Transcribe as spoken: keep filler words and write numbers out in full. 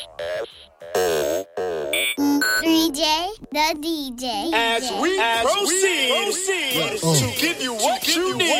three J, the D J. As we as proceed, we proceed uh, to give you what